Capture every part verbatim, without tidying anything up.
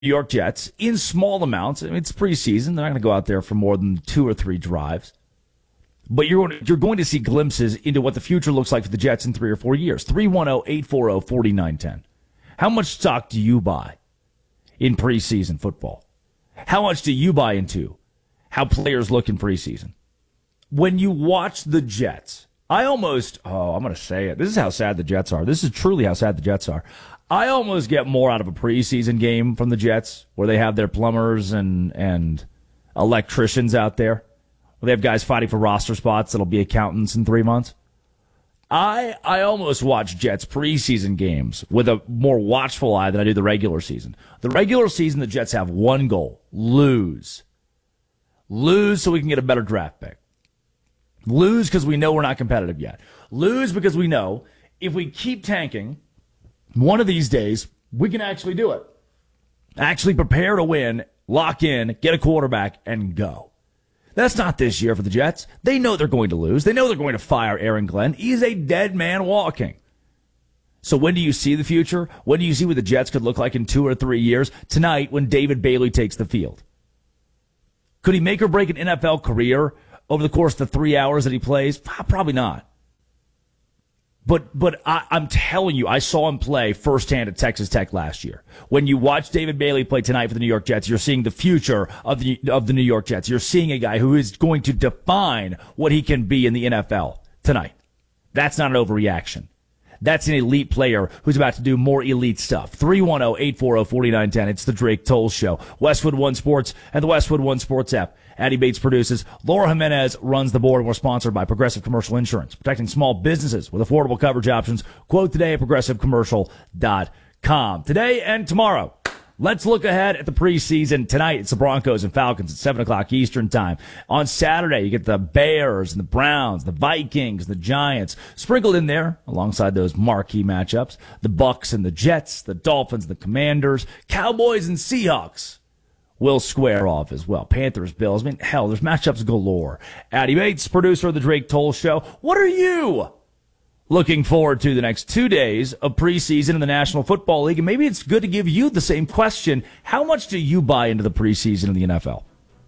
York Jets in small amounts. I mean, it's preseason. They're not going to go out there for more than two or three drives. But you're going, to, you're going to see glimpses into what the future looks like for the Jets in three or four years. three one zero, eight four zero, four nine one zero. How much stock do you buy in preseason football? How much do you buy into how players look in preseason? When you watch the Jets, I almost, oh, I'm going to say it. This is how sad the Jets are. This is truly how sad the Jets are. I almost get more out of a preseason game from the Jets where they have their plumbers and, and electricians out there. Where they have guys fighting for roster spots that'll be accountants in three months. I I almost watch Jets preseason games with a more watchful eye than I do the regular season. The regular season, the Jets have one goal: lose. Lose so we can get a better draft pick. Lose because we know we're not competitive yet. Lose because we know if we keep tanking, one of these days, we can actually do it. Actually prepare to win, lock in, get a quarterback, and go. That's not this year for the Jets. They know they're going to lose. They know they're going to fire Aaron Glenn. He's a dead man walking. So when do you see the future? When do you see what the Jets could look like in two or three years? Tonight, when David Bailey takes the field. Could he make or break an N F L career over the course of the three hours that he plays? Probably not. But but I, I'm telling you, I saw him play firsthand at Texas Tech last year. When you watch David Bailey play tonight for the New York Jets, you're seeing the future of the of the New York Jets. You're seeing a guy who is going to define what he can be in the N F L tonight. That's not an overreaction. That's an elite player who's about to do more elite stuff. three one zero, eight four zero, four nine one zero. It's the Drake Toll Show. Westwood One Sports and the Westwood One Sports app. Addie Bates produces. Laura Jimenez runs the board, and we're sponsored by Progressive Commercial Insurance, protecting small businesses with affordable coverage options. Quote today at progressive commercial dot com. Today and tomorrow, let's look ahead at the preseason. Tonight, it's the Broncos and Falcons at seven o'clock Eastern Time. On Saturday, you get the Bears and the Browns, the Vikings, the Giants. Sprinkled in there, alongside those marquee matchups, the Bucks and the Jets, the Dolphins and the Commanders, Cowboys and Seahawks will square off as well. Panthers, Bills. I mean, hell, there's matchups galore. Addie Bates, producer of the Drake Toll Show. What are you looking forward to the next two days of preseason in the National Football League? And maybe it's good to give you the same question. How much do you buy into the preseason in the N F L?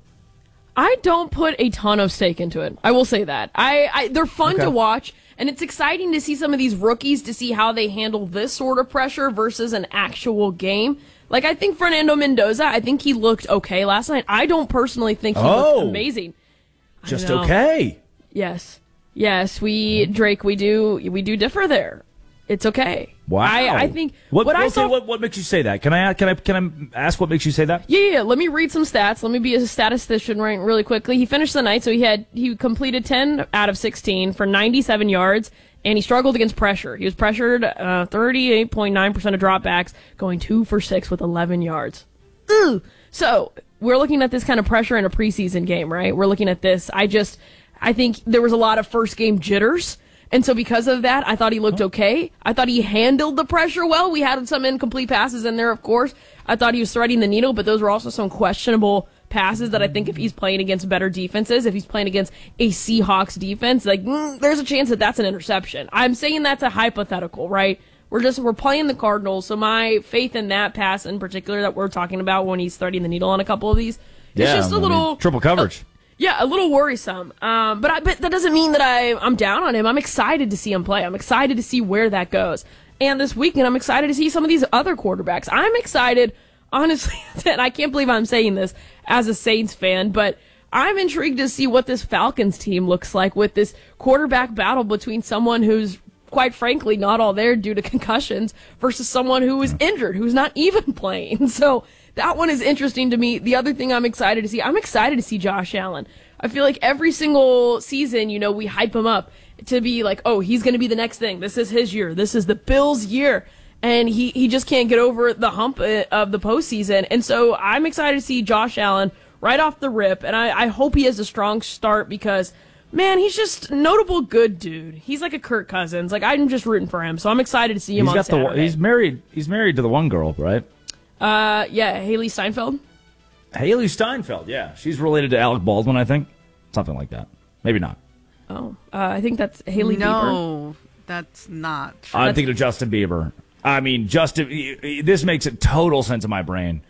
I don't put a ton of stake into it. I will say that. I, I they're fun okay. to watch, and it's exciting to see some of these rookies to see how they handle this sort of pressure versus an actual game. Like, I think Fernando Mendoza, I think he looked okay last night. I don't personally think he oh, looked amazing. Just okay. Yes. Yes, we, Drake, we do we do differ there. It's okay. Wow. I, I think what, what I okay, saw. What, what makes you say that? Can I can I can I ask what makes you say that? Yeah, yeah. Let me read some stats. Let me be a statistician right really quickly. He finished the night, so he had he completed ten out of sixteen for ninety-seven yards, and he struggled against pressure. He was pressured uh, thirty-eight point nine percent of dropbacks, going two for six with eleven yards. Ooh. So we're looking at this kind of pressure in a preseason game, right? We're looking at this. I just, I think there was a lot of first game jitters. And so because of that, I thought he looked okay. I thought he handled the pressure well. We had some incomplete passes in there, of course. I thought he was threading the needle, but those were also some questionable passes that I think if he's playing against better defenses, if he's playing against a Seahawks defense, like mm, there's a chance that that's an interception. I'm saying that's a hypothetical, right? We're just, we're playing the Cardinals, so my faith in that pass in particular that we're talking about when he's threading the needle on a couple of these, yeah, it's just a I little... mean, triple coverage. Uh, Yeah, a little worrisome. Um, but I, but that doesn't mean that I, I'm down on him. I'm excited to see him play. I'm excited to see where that goes. And this weekend, I'm excited to see some of these other quarterbacks. I'm excited, honestly, and I can't believe I'm saying this as a Saints fan, but I'm intrigued to see what this Falcons team looks like with this quarterback battle between someone who's, quite frankly, not all there due to concussions versus someone who is injured, who's not even playing. So that one is interesting to me. The other thing I'm excited to see, I'm excited to see Josh Allen. I feel like every single season, you know, we hype him up to be like, oh, he's going to be the next thing. This is his year. This is the Bills' year. And he, he just can't get over the hump of the postseason. And so I'm excited to see Josh Allen right off the rip. And I, I hope he has a strong start because, man, he's just a notable good dude. He's like a Kirk Cousins. Like, I'm just rooting for him. So I'm excited to see him he's on got Saturday. The, he's married. He's married to the one girl, right? Uh, yeah, Haley Steinfeld. Haley Steinfeld, yeah. She's related to Alec Baldwin, I think. Something like that. Maybe not. Oh, uh, I think that's Haley Bieber. No, that's not true. I'm That's- thinking of Justin Bieber. I mean, Justin. This makes a total sense in my brain.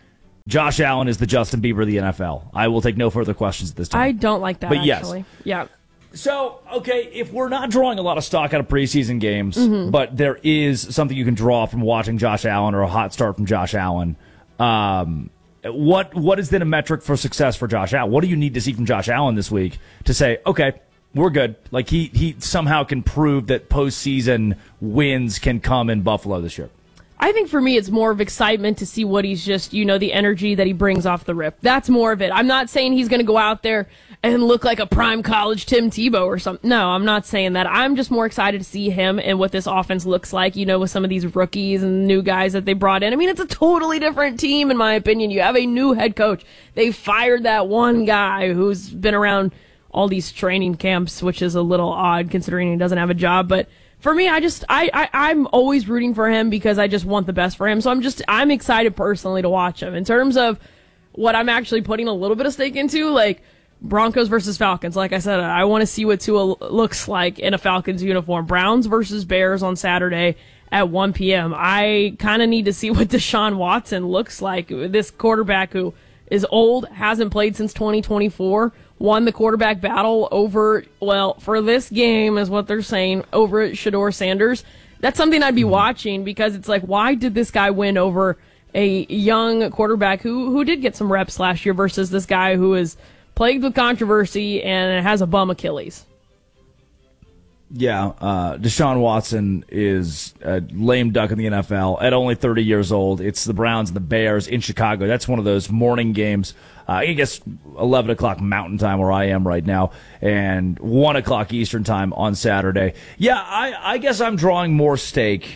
Josh Allen is the Justin Bieber of the N F L. I will take no further questions at this time. I don't like that, but actually. Yes. Yeah. So, okay, if we're not drawing a lot of stock out of preseason games, mm-hmm. but there is something you can draw from watching Josh Allen or a hot start from Josh Allen, um, what what is then a metric for success for Josh Allen? What do you need to see from Josh Allen this week to say, okay, we're good? Like he, he somehow can prove that postseason wins can come in Buffalo this year. I think for me, it's more of excitement to see what he's just, you know, the energy that he brings off the rip. That's more of it. I'm not saying he's going to go out there and look like a prime college Tim Tebow or something. No, I'm not saying that. I'm just more excited to see him and what this offense looks like, you know, with some of these rookies and new guys that they brought in. I mean, it's a totally different team, in my opinion. You have a new head coach. They fired that one guy who's been around all these training camps, which is a little odd considering he doesn't have a job, but for me, I just, I, I, I'm always rooting for him because I just want the best for him. So I'm just, I'm excited personally to watch him. In terms of what I'm actually putting a little bit of stake into, like Broncos versus Falcons. Like I said, I want to see what Tua looks like in a Falcons uniform. Browns versus Bears on Saturday at one p.m. I kind of need to see what Deshaun Watson looks like. This quarterback who is old, hasn't played since twenty twenty-four. Won the quarterback battle over, well, for this game is what they're saying, over Shedeur Sanders. That's something I'd be watching because it's like, why did this guy win over a young quarterback who, who did get some reps last year versus this guy who is plagued with controversy and has a bum Achilles? Yeah, uh, Deshaun Watson is a lame duck in the N F L at only thirty years old. It's the Browns and the Bears in Chicago. That's one of those morning games. Uh, I guess eleven o'clock Mountain Time where I am right now, and one o'clock Eastern Time on Saturday. Yeah, I, I guess I'm drawing more stake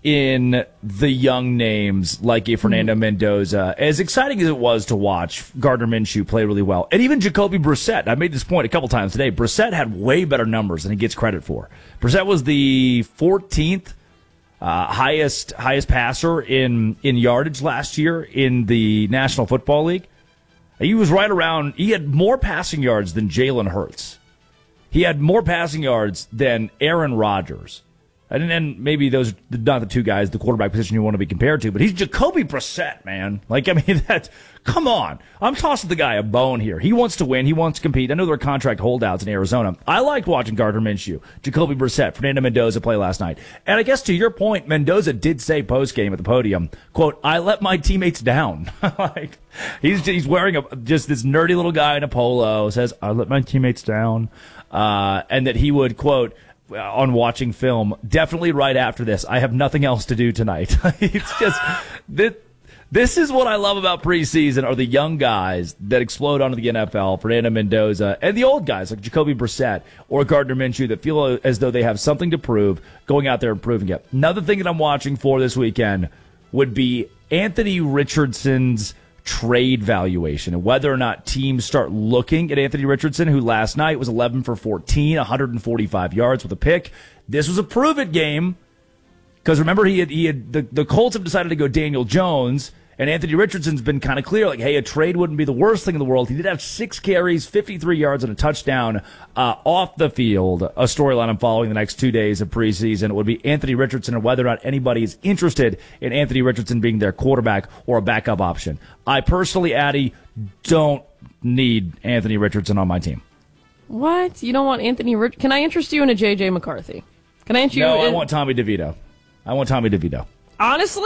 in the young names like a Fernando Mendoza. As exciting as it was to watch Gardner Minshew play really well, and even Jacoby Brissett. I made this point a couple times today. Brissett had way better numbers than he gets credit for. Brissett was the fourteenth uh, highest highest passer in in yardage last year in the National Football League. He was right around. He had more passing yards than Jalen Hurts. He had more passing yards than Aaron Rodgers. And then maybe those are not the two guys, the quarterback position you want to be compared to, but he's Jacoby Brissett, man. Like, I mean, that's, come on. I'm tossing the guy a bone here. He wants to win. He wants to compete. I know there are contract holdouts in Arizona. I liked watching Gardner Minshew, Jacoby Brissett, Fernando Mendoza play last night. And I guess to your point, Mendoza did say post-game at the podium, quote, I let my teammates down. Like, he's, he's wearing a, just this nerdy little guy in a polo, says, I let my teammates down. Uh, and that he would, quote, on watching film, definitely right after this, I have nothing else to do tonight. It's just this, this is what I love about preseason are the young guys that explode onto the N F L, Fernando Mendoza, and the old guys like Jacoby Brissett or Gardner Minshew that feel as though they have something to prove, going out there and proving it. Another thing that I'm watching for this weekend would be Anthony Richardson's trade valuation and whether or not teams start looking at Anthony Richardson, who last night was eleven for fourteen, one hundred forty-five yards with a pick. This was a prove it game because remember he had he had the, the Colts have decided to go Daniel Jones, and Anthony Richardson's been kind of clear like, hey, a trade wouldn't be the worst thing in the world. He did have six carries, fifty-three yards, and a touchdown uh, off the field. A storyline I'm following the next two days of preseason. It would be Anthony Richardson and whether or not anybody is interested in Anthony Richardson being their quarterback or a backup option. I personally, Addie, don't need Anthony Richardson on my team. What? You don't want Anthony Rich? Can I interest you in a J J McCarthy? Can I interest you? No, in- I want Tommy DeVito. I want Tommy DeVito. Honestly,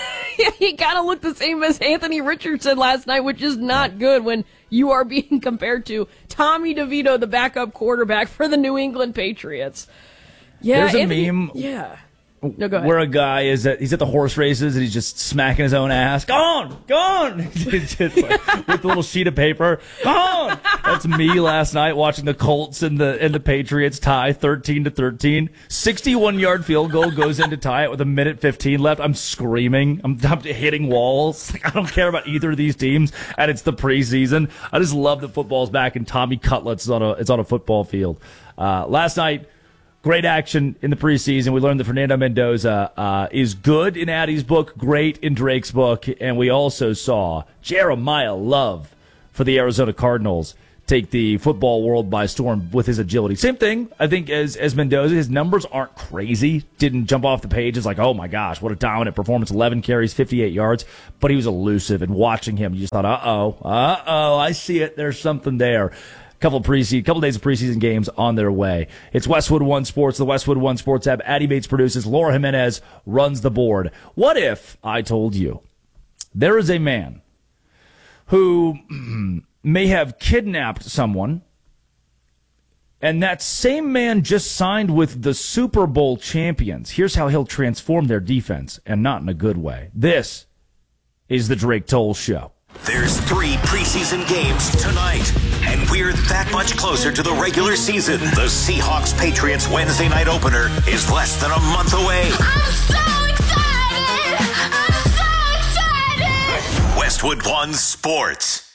he kind of looked the same as Anthony Richardson last night, which is not good when you are being compared to Tommy DeVito, the backup quarterback for the New England Patriots. Yeah, There's a Anthony, meme. Yeah. No, go ahead. Where a guy is at, he's at the horse races and he's just smacking his own ass. Go on, go on, just like, with the little sheet of paper. Go on. That's me last night watching the Colts and the and the Patriots tie thirteen to thirteen. sixty-one yard field goal goes in to tie it with a minute fifteen left. I'm screaming. I'm, I'm hitting walls. Like, I don't care about either of these teams, and it's the preseason. I just love that football's back and Tommy Cutlets is on a it's on a football field. Uh, last night. Great action in the preseason. We learned that Fernando Mendoza uh, is good in Addie's book, great in Drake's book, and we also saw Jeremiah Love for the Arizona Cardinals take the football world by storm with his agility. Same thing, I think, as as Mendoza. His numbers aren't crazy. Didn't jump off the page as like, oh my gosh, what a dominant performance. eleven carries, fifty-eight yards. But he was elusive, and watching him, you just thought, uh-oh, uh-oh, I see it. There's something there. Couple of preseason, couple days of preseason games on their way. It's Westwood One Sports, the Westwood One Sports app. Addy Bates produces. Laura Jimenez runs the board. What if I told you there is a man who may have kidnapped someone, and that same man just signed with the Super Bowl champions? Here's how he'll transform their defense, and not in a good way. This is the Drake Toll Show. There's three preseason games tonight, and we're that much closer to the regular season. The Seahawks-Patriots Wednesday night opener is less than a month away. I'm so excited! I'm so excited! Westwood One Sports.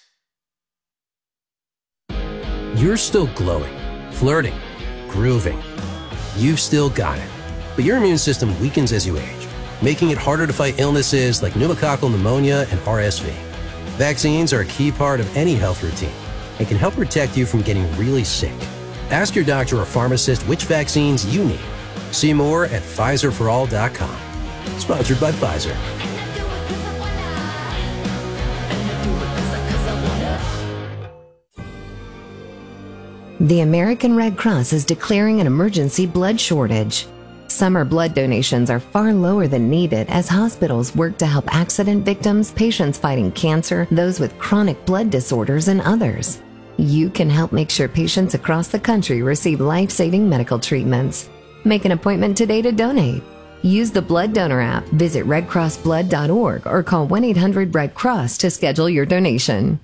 You're still glowing, flirting, grooving. You've still got it. But your immune system weakens as you age, making it harder to fight illnesses like pneumococcal pneumonia and R S V. Vaccines are a key part of any health routine and can help protect you from getting really sick. Ask your doctor or pharmacist which vaccines you need. See more at Pfizer for all dot com. Sponsored by Pfizer. The American Red Cross is declaring an emergency blood shortage. Summer blood donations are far lower than needed as hospitals work to help accident victims, patients fighting cancer, those with chronic blood disorders, and others. You can help make sure patients across the country receive life-saving medical treatments. Make an appointment today to donate. Use the Blood Donor app, visit red cross blood dot org, or call one eight hundred red cross to schedule your donation.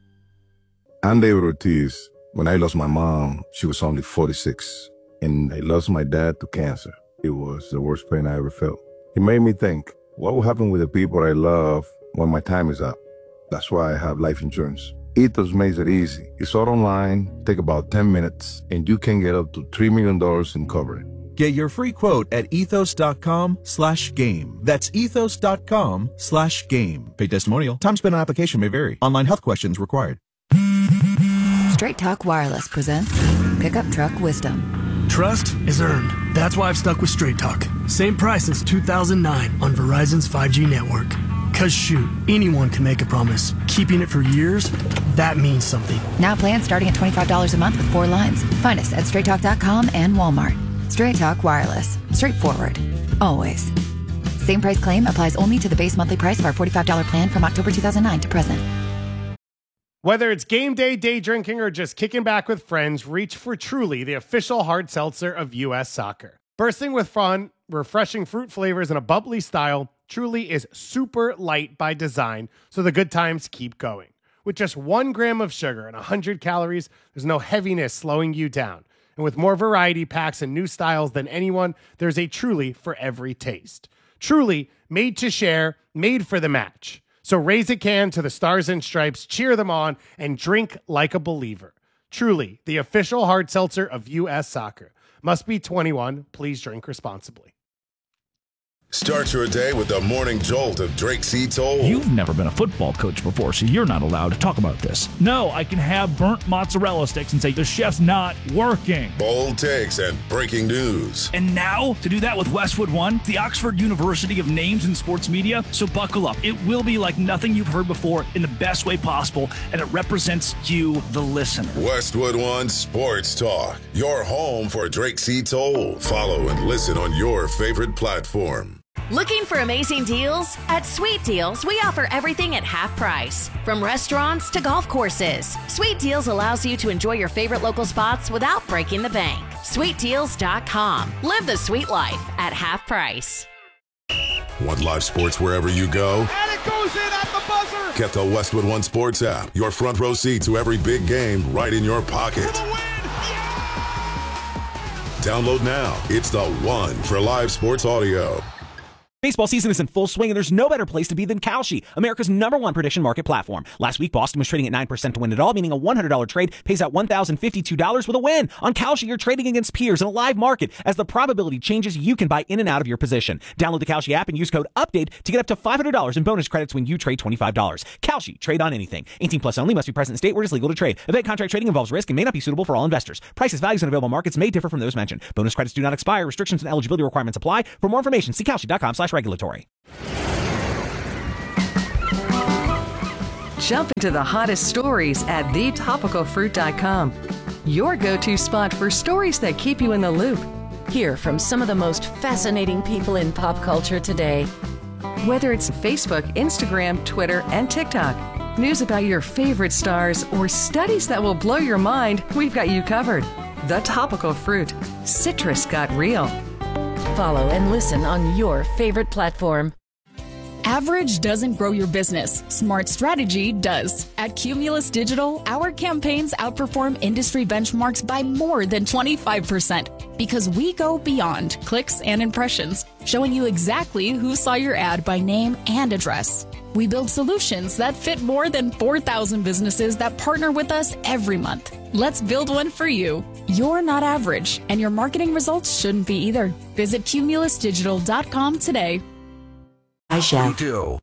I'm David Ortiz. When I lost my mom, she was only forty-six, and I lost my dad to cancer. It was the worst pain I ever felt. It made me think, what will happen with the people I love when my time is up? That's why I have life insurance. Ethos makes it easy. It's all online, take about ten minutes, and you can get up to three million dollars in coverage. Get your free quote at ethos.com slash game. That's ethos.com slash game. Paid testimonial. Time spent on application may vary. Online health questions required. Straight Talk Wireless presents Pickup Truck Wisdom. Trust is earned. That's why I've stuck with Straight Talk. Same price since two thousand nine on Verizon's five G network. Cause shoot, anyone can make a promise. Keeping it for years, that means something. Now plans starting at twenty-five dollars a month with four lines. Find us at straight talk dot com and Walmart. Straight Talk Wireless. Straightforward. Always. Same price claim applies only to the base monthly price of our forty-five dollars plan from October two thousand nine to present. Whether it's game day, day drinking, or just kicking back with friends, reach for Truly, the official hard seltzer of U S Soccer. Bursting with fun, refreshing fruit flavors, and a bubbly style, Truly is super light by design, so the good times keep going. With just one gram of sugar and one hundred calories, there's no heaviness slowing you down. And with more variety packs and new styles than anyone, there's a Truly for every taste. Truly, made to share, made for the match. So raise a can to the Stars and Stripes, cheer them on, and drink like a believer. Truly, the official hard seltzer of U S Soccer. Must be twenty-one. Please drink responsibly. Start your day with the morning jolt of Drake C. Toll. You've never been a football coach before, so you're not allowed to talk about this. No, I can have burnt mozzarella sticks and say the chef's not working. Bold takes and breaking news. And now, to do that with Westwood One, the Oxford University of names in sports media, so buckle up. It will be like nothing you've heard before in the best way possible, and it represents you, the listener. Westwood One Sports Talk, your home for Drake C. Toll. Follow and listen on your favorite platform. Looking for amazing deals? At Sweet Deals, we offer everything at half price. From restaurants to golf courses, Sweet Deals allows you to enjoy your favorite local spots without breaking the bank. sweet deals dot com. Live the sweet life at half price. Want live sports wherever you go? And it goes in at the buzzer! Get the Westwood One Sports app. Your front row seat to every big game right in your pocket. Download now. It's the one for live sports audio. Baseball season is in full swing, and there's no better place to be than Kalshi, America's number one prediction market platform. Last week, Boston was trading at nine percent to win it all, meaning a one hundred dollars trade pays out one thousand fifty-two dollars with a win. On Kalshi, you're trading against peers in a live market. As the probability changes, you can buy in and out of your position. Download the Kalshi app and use code UPDATE to get up to five hundred dollars in bonus credits when you trade twenty-five dollars. Kalshi, trade on anything. eighteen plus only, must be present in state where it is legal to trade. Event contract trading involves risk and may not be suitable for all investors. Prices, values, and available markets may differ from those mentioned. Bonus credits do not expire. Restrictions and eligibility requirements apply. For more information, see kalshi.com slash regulatory. Jump into the hottest stories at the topical fruit dot com. Your go-to spot for stories that keep you in the loop. Hear from some of the most fascinating people in pop culture today. Whether it's Facebook, Instagram, Twitter, and TikTok, news about your favorite stars, or studies that will blow your mind, we've got you covered. The Topical Fruit. Citrus got real. Follow and listen on your favorite platform. Average doesn't grow your business. Smart strategy does. At Cumulus Digital, our campaigns outperform industry benchmarks by more than twenty-five percent because we go beyond clicks and impressions, showing you exactly who saw your ad by name and address. We build solutions that fit more than four thousand businesses that partner with us every month. Let's build one for you. You're not average, and your marketing results shouldn't be either. Visit cumulus digital dot com today. Hi, Chef.